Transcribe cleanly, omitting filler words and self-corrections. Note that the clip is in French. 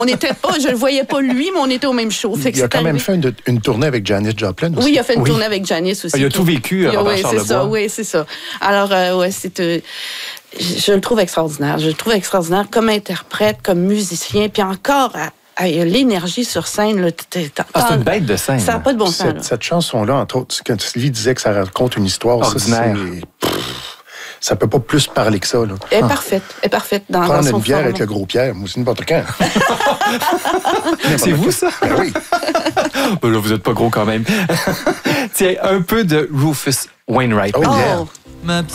Je le voyais pas lui, mais on était au même show. Il a quand même fait une tournée avec Janis Joplin aussi. Oui, il a fait une tournée avec Janis aussi. Il a tout vécu, Robert Charlebois. Oui, c'est ça. Alors, je le trouve extraordinaire. Je le trouve extraordinaire comme interprète, comme musicien, puis encore... Il y a l'énergie sur scène. Là, c'est une bête de scène. Ça n'a pas de bon sens. Cette chanson-là, entre autres, quand Sylvie disait que ça raconte une histoire, ordinaire. Ça peut pas plus parler que ça. Là. Elle est parfaite. Elle est parfaite dans prendre son une bière format. avec le gros Pierre, moi aussi, n'importe quand. C'est vous, ça? Ben oui. Ben là, vous n'êtes pas gros quand même. Tiens, un peu de Rufus Wainwright. Oh, yeah.